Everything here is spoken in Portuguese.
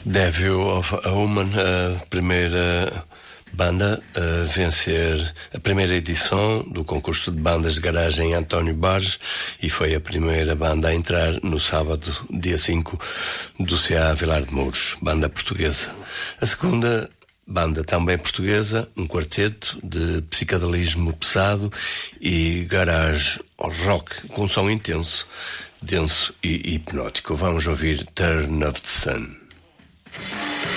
Devil of a Woman, a primeira banda a vencer a primeira edição do concurso de bandas de garagem em António Barros, e foi a primeira banda a entrar no sábado, dia 5, do CA Vilar de Mouros, banda portuguesa. A segunda banda também portuguesa, um quarteto de psicadelismo pesado e garage rock com som intenso, denso e hipnótico. Vamos ouvir Turn of the Sun.